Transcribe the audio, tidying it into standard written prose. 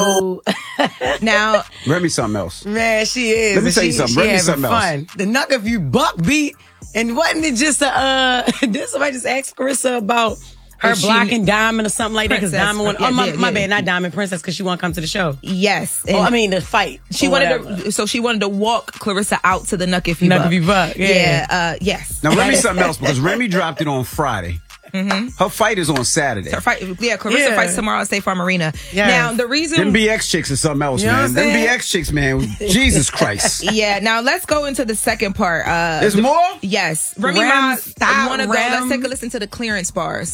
So now Remy something else. Man, she is. Let me tell you something. Remy something else. The Knuck If You Buck beat, and wasn't it just did somebody just ask Carissa about her blocking Diamond or something like that? Because Diamond went. My bad, not Diamond, Princess, because she want to come to the show. Yes. The fight. She wanted to walk Clarissa out to the Knuck If You Buck. Knuck If You Buck. Yeah. Yes. Now Remy something else, because Remy dropped it on Friday. Mm-hmm. Her fight is on Saturday. Clarissa fights tomorrow at State Farm Arena. Yes. Now, the reason... Them BX chicks is something else, man. Them BX chicks, man. Jesus Christ. Yeah, now let's go into the second part. There's more? Yes. Remy Ma, let's take a listen to the clearance bars.